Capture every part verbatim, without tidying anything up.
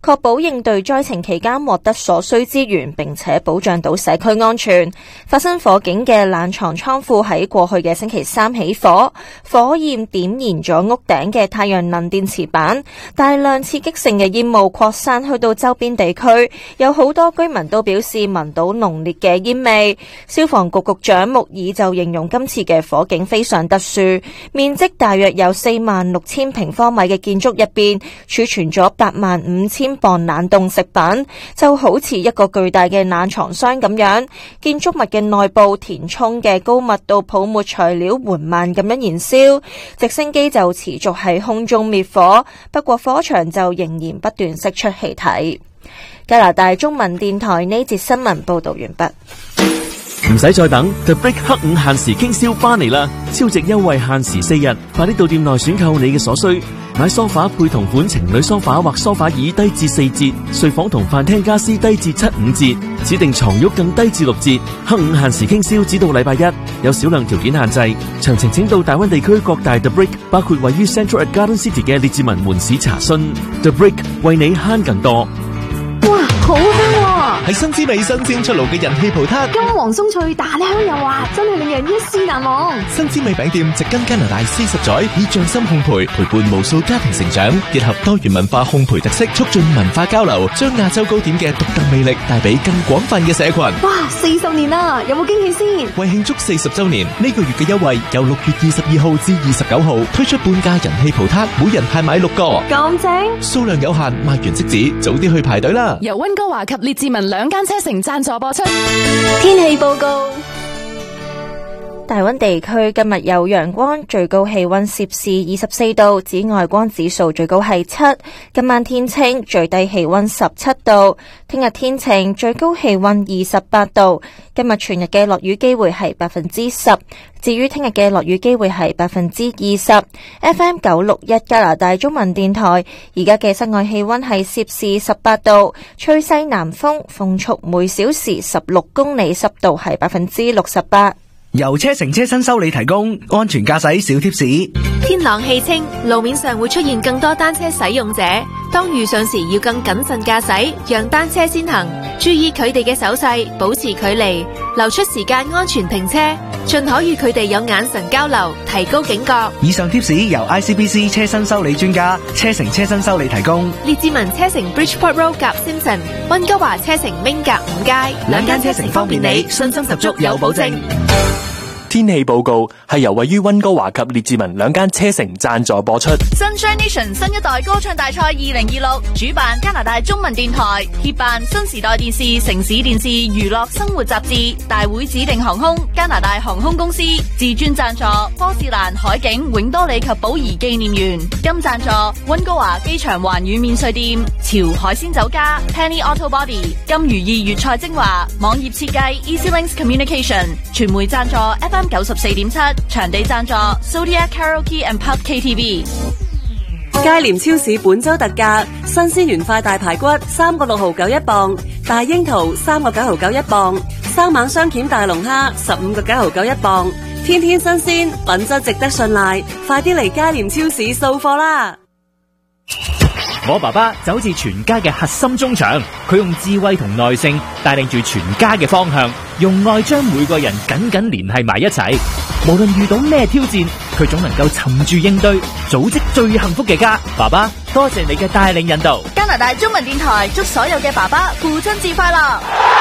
確保應對災情期間獲得所需資源，並且保障到社區安全。發生火警嘅冷藏倉庫喺過去嘅星期三起火，火焰點燃咗屋頂嘅太陽能電池板，大量刺激性嘅煙霧擴散去到周邊地區，有好多居民都表示聞到濃烈嘅煙味。消防局局長穆爾就形容今次嘅火警非常特殊，面積大約有四萬六千平方米嘅建築入邊儲存咗八萬五千磅冷凍食品，就好似一個巨大嘅冷藏箱咁樣。建築物嘅內部填充嘅高密度泡沫材料緩慢咁樣燃燒，直升機就持續喺空中滅火，不過火場就仍然不斷釋出氣體。加拿大中文電台呢節新聞報道完畢。 唔使再等 ，The Brick 黑五限時傾銷翻嚟啦！超值優惠限時四日，快啲到店內選購你嘅所需。買梳化配同款情侶梳化或梳化椅低至四折，睡房同飯廳家私低至七五折，指定床褥更低至六折。黑五限時傾銷只到禮拜一，有少量條件限制。詳情請到大灣地區各大 The Brick， 包括位於 Central at Garden City 嘅列治文門市查詢。The Brick 為你慳更多。 哇，好香喎！ 係新滋味新鮮出爐嘅人氣葡撻， 金黃鬆脆，大香又滑，真係令人一試難忘。 新滋味餅店植根加拿大四十載，以匠心烘焙陪伴無數家庭成長，結合多元文化烘焙特色，促進文化交流，將亞洲糕點嘅獨特魅力帶俾更廣泛嘅社群。 哇，四十年啦，有冇驚喜先？ 為慶祝四十週年，呢、這個月嘅優惠由六月二十二號至二十九號推出半價人氣葡撻，每人限買六個， 咁正， 數量有限，賣完即止，早啲去排隊啦！ 由溫哥華及列治文兩間車城贊助播出。 天氣報告。 大溫地區今日有陽光，最高氣溫攝氏二十四度，紫外光指數最高係七。今晚天晴，最低氣溫十七度。聽日天晴，最高氣溫二十八度。今日全日嘅落雨機會係百分之十，至於聽日嘅落雨機會係百分之二十。F M 九六一加拿大中文電台，而家嘅室外氣溫係攝氏十八度，吹西南風，風速每小時十六公里，濕度係百分之六十八。 由車城車身修理提供安全駕駛小貼士。 天朗氣清，路面上會出現更多單車使用者，當遇上時要更謹慎駕駛，讓單車先行，注意佢哋嘅手勢，保持距離，留出時間安全停車，盡可與佢哋有眼神交流，提高警覺。 以上貼士由 I C B C 車身修理專家車城車身修理提供。 列治文車城 Bridgeport Road 夾 Simpson， 溫哥華車城 Ming 夾五街，兩間車城方便你，信心十足有保證。 天氣報告係由位於溫哥華及列治文兩間車城贊助播出。 Sunshine Nation 新一代歌唱大賽二零二六主辦加拿大中文電台，協辦新時代電視、城市電視、娛樂生活雜誌，大會指定航空加拿大航空公司，至尊贊助波士蘭海景永多里及寶儀紀念園，金贊助溫哥華機場環宇免稅店、潮海鮮酒家、Penny Auto Body， 金如意粵菜精華，網頁設計 EasyLinks Communication， 傳媒贊助 F M 九十四點七，場地贊助 Zodiac Karaoke and Pub K T V。 佳廉超市本周特價，新鮮原塊大排骨三個六毫九一磅，大櫻桃三個九毫九一磅，生猛雙鉗大龍蝦十五個九毫九一磅，天天新鮮，品質值得信賴，快啲嚟佳廉超市掃貨啦！ 我爸爸就好似全家嘅核心中場，佢用智慧同耐性帶領住全家嘅方向，用愛將每個人緊緊聯繫埋一齊。無論遇到咩挑戰，佢總能夠沉住應對，組織最幸福嘅家。爸爸，多謝你嘅帶領引導。 加拿大中文電台祝所有嘅爸爸父親節快樂。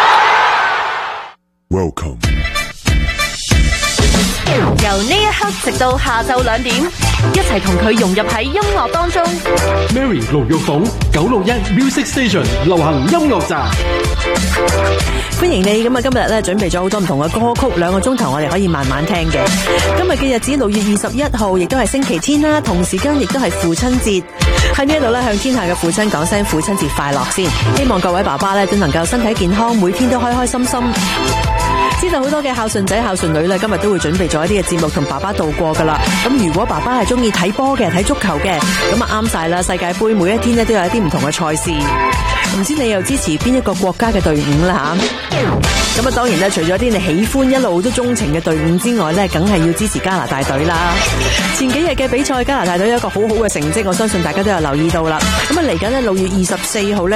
Welcome。 由呢一刻直到下晝兩點，一齊同佢融入喺音樂當中。 Mary 盧玉鳳九六一 Music Station 流行音樂站， 歡迎你。咁啊，今日咧準備咗好多唔同嘅歌曲，兩個鐘頭我哋可以慢慢聽嘅。今日嘅日子六月二十一號，亦都係星期天啦，同時間亦都係父親節。喺呢一度咧，向天下嘅父親講聲父親節快樂先。希望各位爸爸咧都能夠身體健康，每天都開開心心。知道好多嘅孝順仔孝順女咧，今日都會準備咗一啲嘅節目同爸爸度過噶啦。咁如果爸爸係中意睇波嘅、睇足球嘅，咁啊啱晒啦！世界盃每一天咧都有一啲唔同嘅賽事，唔知你又支持邊一個國家嘅隊伍啦吓？咁啊當然咧，除咗啲你喜歡一路都鍾情嘅隊伍之外咧，梗係要支持加拿大隊啦。前幾日嘅比賽，加拿大隊有一個好好嘅成績，我相信大家都有留意到啦。咁啊嚟緊咧六月二十四號咧。